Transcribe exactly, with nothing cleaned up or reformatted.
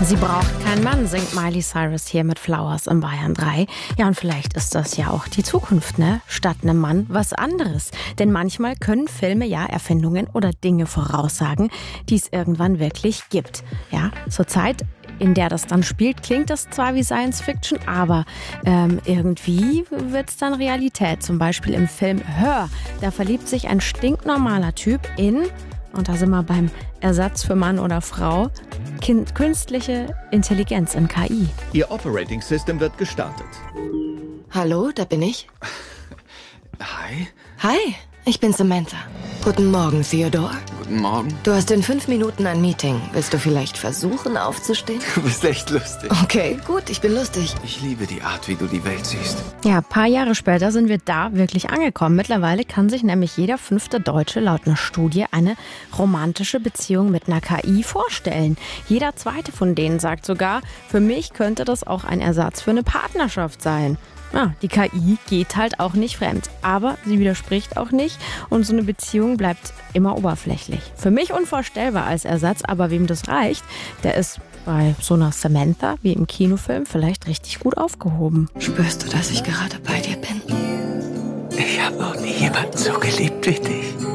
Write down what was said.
Sie braucht keinen Mann, singt Miley Cyrus hier mit Flowers in Bayern drei. Ja, und vielleicht ist das ja auch die Zukunft, ne? Statt einem Mann was anderes. Denn manchmal können Filme ja Erfindungen oder Dinge voraussagen, die es irgendwann wirklich gibt. Ja, zur Zeit, in der das dann spielt, klingt das zwar wie Science Fiction, aber ähm, irgendwie wird es dann Realität. Zum Beispiel im Film Her. Da verliebt sich ein stinknormaler Typ in, und da sind wir beim Ersatz für Mann oder Frau, kind, künstliche Intelligenz in K I. Ihr Operating System wird gestartet. Hallo, da bin ich. Hi. Hi, ich bin Samantha. Guten Morgen, Theodore. Guten Morgen. Du hast in fünf Minuten ein Meeting. Willst du vielleicht versuchen, aufzustehen? Du bist echt lustig. Okay, gut, ich bin lustig. Ich liebe die Art, wie du die Welt siehst. Ja, ein paar Jahre später sind wir da wirklich angekommen. Mittlerweile kann sich nämlich jeder fünfte Deutsche laut einer Studie eine romantische Beziehung mit einer K I vorstellen. Jeder zweite von denen sagt sogar, für mich könnte das auch ein Ersatz für eine Partnerschaft sein. Ja, die K I geht halt auch nicht fremd, aber sie widerspricht auch nicht und so eine Beziehung bleibt immer oberflächlich. Für mich unvorstellbar als Ersatz, aber wem das reicht, der ist bei so einer Samantha wie im Kinofilm vielleicht richtig gut aufgehoben. Spürst du, dass ich gerade bei dir bin? Ich habe noch nie jemanden so geliebt wie dich.